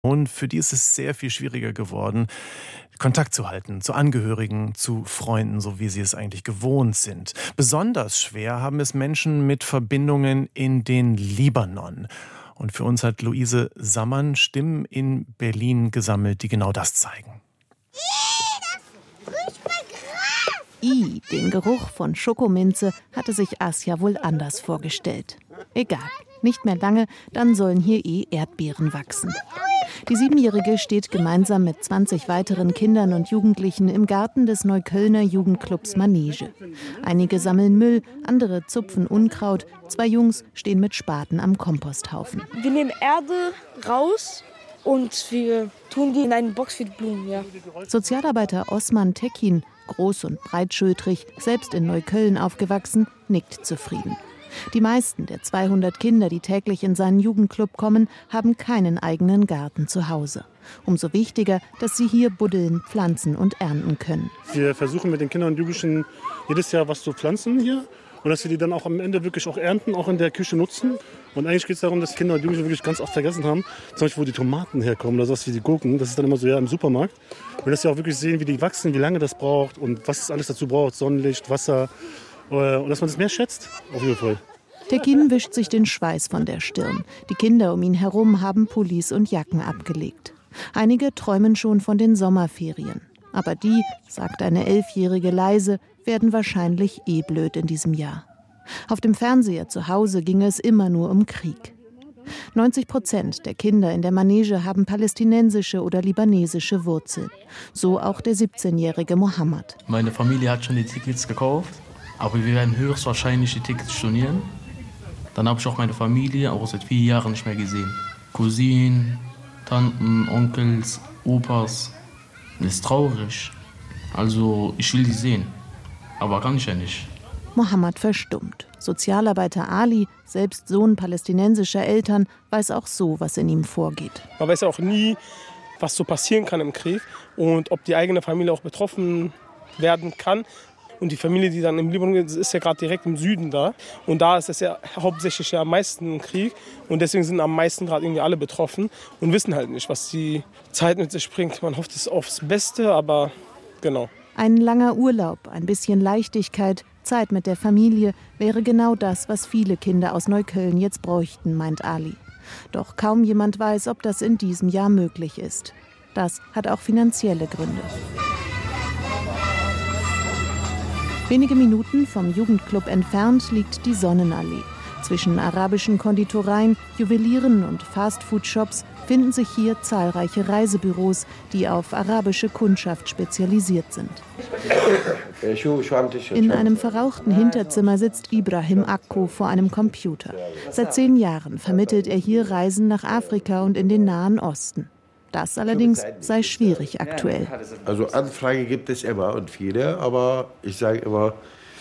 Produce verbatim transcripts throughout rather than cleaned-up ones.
Und für die ist es sehr viel schwieriger geworden, Kontakt zu halten zu Angehörigen, zu Freunden, so wie sie es eigentlich gewohnt sind. Besonders schwer haben es Menschen mit Verbindungen in den Libanon. Und für uns hat Luise Sammann Stimmen in Berlin gesammelt, die genau das zeigen. I, den Geruch von Schokominze hatte sich Asja wohl anders vorgestellt. Egal, nicht mehr lange, dann sollen hier eh Erdbeeren wachsen. Die Siebenjährige steht gemeinsam mit zwanzig weiteren Kindern und Jugendlichen im Garten des Neuköllner Jugendclubs Manege. Einige sammeln Müll, andere zupfen Unkraut, zwei Jungs stehen mit Spaten am Komposthaufen. Wir nehmen Erde raus und wir tun die in eine Box für die Blumen. Ja. Sozialarbeiter Osman Tekin, groß und breitschultrig, selbst in Neukölln aufgewachsen, nickt zufrieden. Die meisten der zweihundert Kinder, die täglich in seinen Jugendclub kommen, haben keinen eigenen Garten zu Hause. Umso wichtiger, dass sie hier buddeln, pflanzen und ernten können. Wir versuchen mit den Kindern und Jugendlichen jedes Jahr was zu pflanzen hier. Und dass wir die dann auch am Ende wirklich auch ernten, auch in der Küche nutzen. Und eigentlich geht es darum, dass Kinder und Jugendliche wirklich ganz oft vergessen haben, zum Beispiel wo die Tomaten herkommen oder sowas wie die Gurken. Das ist dann immer so ja im Supermarkt. Und dass sie auch wirklich sehen, wie die wachsen, wie lange das braucht und was es alles dazu braucht. Sonnenlicht, Wasser. Und dass man das mehr schätzt, auf jeden Fall. Tekin wischt sich den Schweiß von der Stirn. Die Kinder um ihn herum haben Pullis und Jacken abgelegt. Einige träumen schon von den Sommerferien. Aber die, sagt eine Elfjährige leise, werden wahrscheinlich eh blöd in diesem Jahr. Auf dem Fernseher zu Hause ging es immer nur um Krieg. neunzig Prozent der Kinder in der Manege haben palästinensische oder libanesische Wurzeln. So auch der siebzehnjährige Mohammed. Meine Familie hat schon die Tickets gekauft, aber wir werden höchstwahrscheinlich die Tickets stornieren. Dann habe ich auch meine Familie auch seit vier Jahren nicht mehr gesehen. Cousinen, Tanten, Onkels, Opas. Das ist traurig. Also ich will die sehen, aber kann ich ja nicht. Mohammed verstummt. Sozialarbeiter Ali, selbst Sohn palästinensischer Eltern, weiß auch so, was in ihm vorgeht. Man weiß ja auch nie, was so passieren kann im Krieg und ob die eigene Familie auch betroffen werden kann. Und die Familie, die dann im Libanon ist, ist ja gerade direkt im Süden da. Und da ist es ja hauptsächlich ja am meisten ein Krieg. Und deswegen sind am meisten gerade irgendwie alle betroffen und wissen halt nicht, was die Zeit mit sich bringt. Man hofft es aufs Beste, aber genau. Ein langer Urlaub, ein bisschen Leichtigkeit, Zeit mit der Familie wäre genau das, was viele Kinder aus Neukölln jetzt bräuchten, meint Ali. Doch kaum jemand weiß, ob das in diesem Jahr möglich ist. Das hat auch finanzielle Gründe. Wenige Minuten vom Jugendclub entfernt liegt die Sonnenallee. Zwischen arabischen Konditoreien, Juwelieren und Fastfood-Shops finden sich hier zahlreiche Reisebüros, die auf arabische Kundschaft spezialisiert sind. In einem verrauchten Hinterzimmer sitzt Ibrahim Akko vor einem Computer. Seit zehn Jahren vermittelt er hier Reisen nach Afrika und in den Nahen Osten. Das allerdings sei schwierig aktuell. Also Anfrage gibt es immer und viele, aber ich sage immer,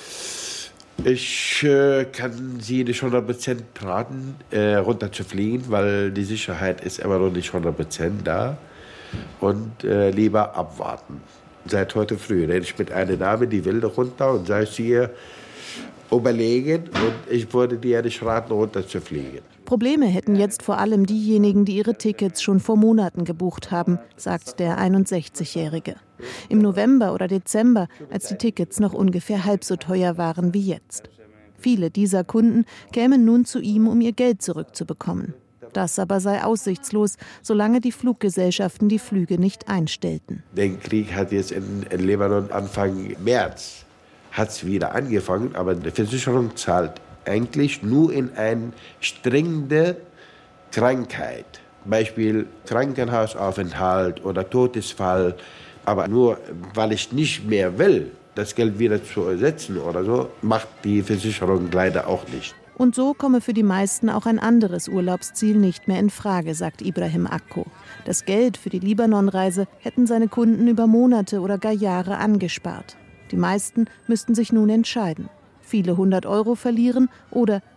ich äh, kann Sie nicht hundert Prozent raten, äh, runter zu fliegen, weil die Sicherheit ist immer noch nicht hundert Prozent da. Und äh, lieber abwarten. Seit heute früh rede ich mit einer Dame, die will runter und sage ich ihr, überlegen und ich würde dir nicht raten, runter zu fliegen. Probleme hätten jetzt vor allem diejenigen, die ihre Tickets schon vor Monaten gebucht haben, sagt der einundsechzigjährige. Im November oder Dezember, als die Tickets noch ungefähr halb so teuer waren wie jetzt. Viele dieser Kunden kämen nun zu ihm, um ihr Geld zurückzubekommen. Das aber sei aussichtslos, solange die Fluggesellschaften die Flüge nicht einstellten. Der Krieg hat jetzt in, in Libanon Anfang März hat's wieder angefangen, aber die Versicherung zahlt eigentlich nur in eine strengende Krankheit. Beispiel Krankenhausaufenthalt oder Todesfall. Aber nur weil ich nicht mehr will, das Geld wieder zu ersetzen oder so, macht die Versicherung leider auch nicht. Und so komme für die meisten auch ein anderes Urlaubsziel nicht mehr in Frage, sagt Ibrahim Akko. Das Geld für die Libanon-Reise hätten seine Kunden über Monate oder gar Jahre angespart. Die meisten müssten sich nun entscheiden. Viele hundert Euro verlieren oder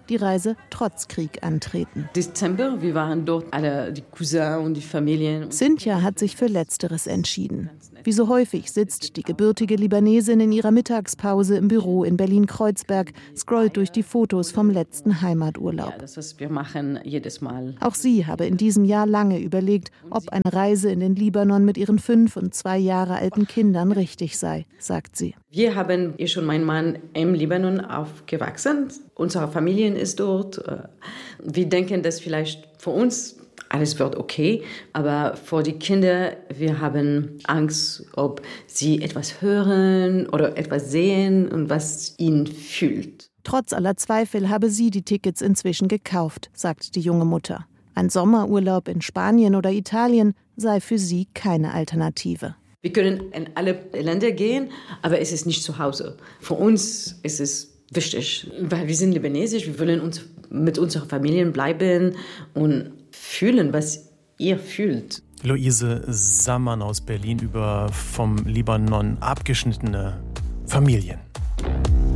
die Reise trotz Krieg antreten. Dezember, wir waren dort, alle die Cousins und die Familien. Cynthia hat sich für Letzteres entschieden. Wie so häufig sitzt die gebürtige Libanesin in ihrer Mittagspause im Büro in Berlin-Kreuzberg, scrollt durch die Fotos vom letzten Heimaturlaub. Ja, das, was wir machen jedes Mal. Auch sie habe in diesem Jahr lange überlegt, ob eine Reise in den Libanon mit ihren fünf und zwei Jahre alten Kindern richtig sei, sagt sie. Wir haben, ich und mein Mann, im Libanon aufgewachsen. Unsere Familie ist dort. Wir denken, dass vielleicht für uns alles wird okay, aber für die Kinder, wir haben Angst, ob sie etwas hören oder etwas sehen und was ihnen fühlt. Trotz aller Zweifel habe sie die Tickets inzwischen gekauft, sagt die junge Mutter. Ein Sommerurlaub in Spanien oder Italien sei für sie keine Alternative. Wir können in alle Länder gehen, aber es ist nicht zu Hause. Für uns ist es wichtig, weil wir sind libanesisch, wir wollen uns mit unseren Familien bleiben und fühlen, was ihr fühlt. Luise Sammann aus Berlin über vom Libanon abgeschnittene Familien.